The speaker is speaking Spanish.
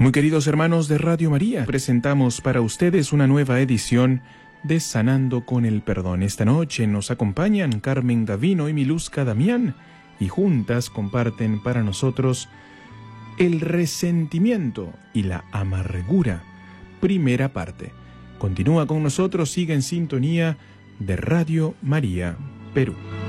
Muy queridos hermanos de Radio María, presentamos para ustedes una nueva edición de Sanando con el Perdón. Esta noche nos acompañan Carmen Gavino y Miluska Damián y juntas comparten para nosotros el resentimiento y la amargura, primera parte. Continúa con nosotros, sigue en sintonía de Radio María, Perú.